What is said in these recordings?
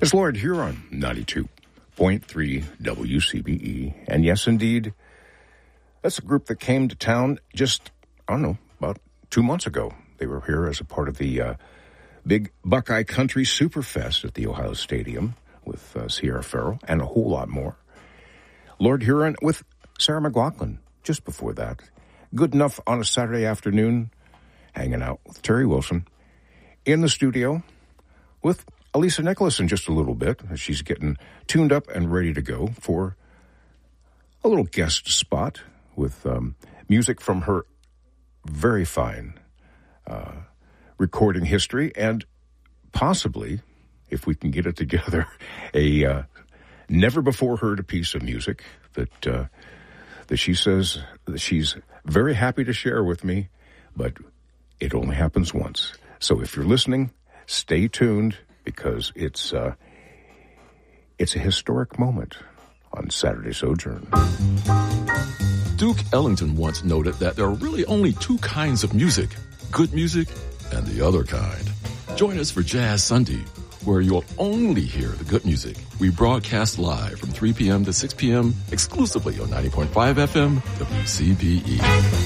It's Lord Huron, 92.3 WCBE. And yes, indeed, that's a group that came to town just, about 2 months ago. They were here as a part of the big Buckeye Country Superfest at the Ohio Stadium with Sierra Farrell and a whole lot more. Lord Huron with Sarah McLachlan just before that. Good enough on a Saturday afternoon, hanging out with Terry Wilson in the studio with Elisa Nicholas in just a little bit as she's getting tuned up and ready to go for a little guest spot with music from her very fine recording history and possibly, if we can get it together, a never-before-heard piece of music that she says that she's very happy to share with me, but it only happens once. So if you're listening, stay tuned because it's a historic moment on Saturday Sojourn. Duke Ellington once noted that there are really only two kinds of music, good music and the other kind. Join us for Jazz Sunday, where you'll only hear the good music. We broadcast live from 3 p.m. to 6 p.m. exclusively on 90.5 FM WCBE.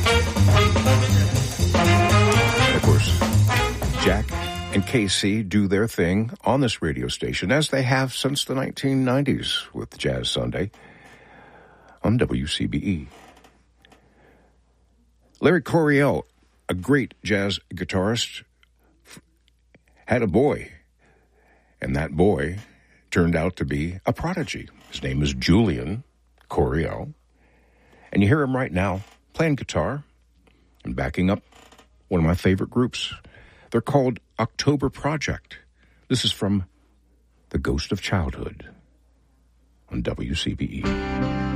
And of course, Jack and KC do their thing on this radio station, as they have since the 1990s with Jazz Sunday on WCBE. Larry Coryell, a great jazz guitarist, had a boy, and that boy turned out to be a prodigy. His name is Julian Coryell, and you hear him right now playing guitar and backing up one of my favorite groups. They're called October Project. This is from The Ghost of Childhood on WCBE.